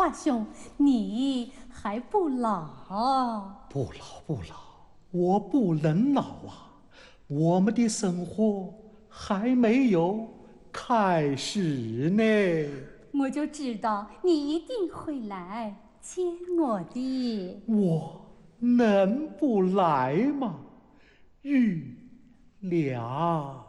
华兄，你还不老。 不老不老，我不能老啊！我们的生活还没有开始呢。 我就知道你一定会来接我的。 我能不来吗？玉良。